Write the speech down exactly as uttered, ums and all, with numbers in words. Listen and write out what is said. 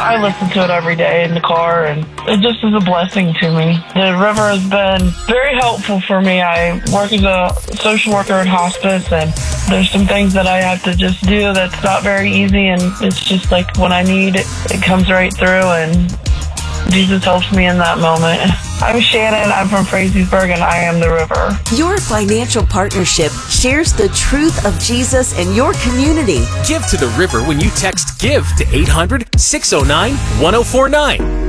I listen to it every day in the car, and it just is a blessing to me. The river has been very helpful for me. I work as a social worker in hospice, and there's some things that I have to just do that's not very easy, and it's just like when I need it, it comes right through, and Jesus helps me in that moment. I'm Shannon. I'm from Frazeysburg, and I am the river. Your financial partnership shares the truth of Jesus in your community. Give to the river when you text GIVE to eight hundred, six oh nine, one oh four nine.